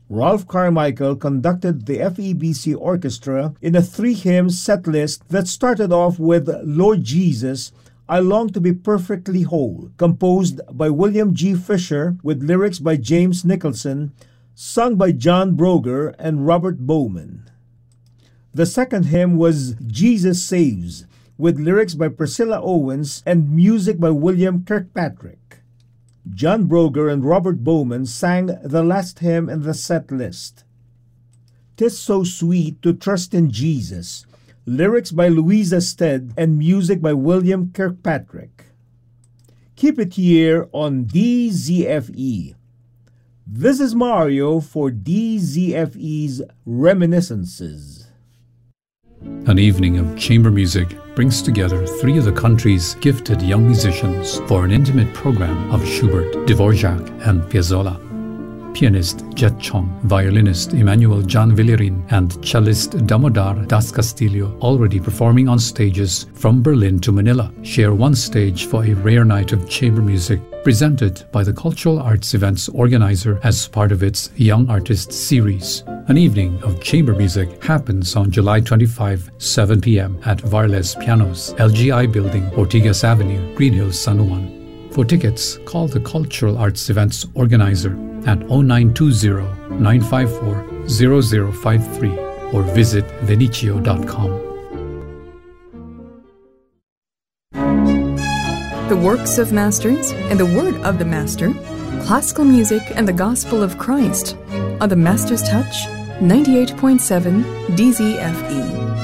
Ralph Carmichael conducted the FEBC Orchestra in a 3-hymn set list that started off with Lord Jesus, I Long to Be Perfectly Whole, composed by William G. Fisher with lyrics by James Nicholson, sung by John Broger and Robert Bowman. The second hymn was Jesus Saves, with lyrics by Priscilla Owens and music by William Kirkpatrick. John Broger and Robert Bowman sang the last hymn in the set list. 'Tis So Sweet to Trust in Jesus, lyrics by Louisa Stead and music by William Kirkpatrick. Keep it here on DZFE. This is Mario for DZFE's Reminiscences. An evening of chamber music brings together 3 of the country's gifted young musicians for an intimate program of Schubert, Dvorak, and Piazzolla. Pianist Jet Chong, violinist Emmanuel John Villerin, and cellist Damodar Das Castillo, already performing on stages from Berlin to Manila, share one stage for a rare night of chamber music presented by the Cultural Arts Events organizer as part of its Young Artists series. An evening of chamber music happens on July 25, 7 p.m. at Varles Pianos, LGI Building, Ortigas Avenue, Green Hills, San Juan. For tickets, call the Cultural Arts Events organizer at 0920-954-0053 or visit venicio.com. The works of masters and the word of the master, classical music and the gospel of Christ on the Master's Touch 98.7 DZFE.